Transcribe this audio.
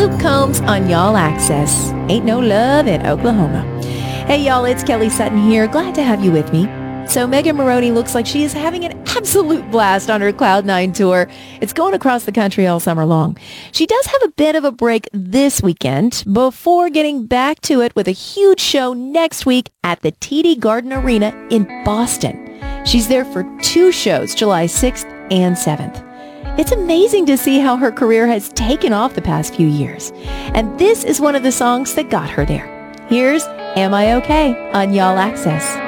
Luke Combs on Y'all Access. Ain't no love in Oklahoma. Hey, y'all, it's Kelly Sutton here. Glad to have you with me. So Megan Moroney looks like she is having an absolute blast on her Cloud9 tour. It's going across the country all summer long. She does have a bit of a break this weekend before getting back to it with a huge show next week at the TD Garden Arena in Boston. She's there for 2 shows, July 6th and 7th. It's amazing to see how her career has taken off the past few years. And this is one of the songs that got her there. Here's Am I Okay on Y'all Access.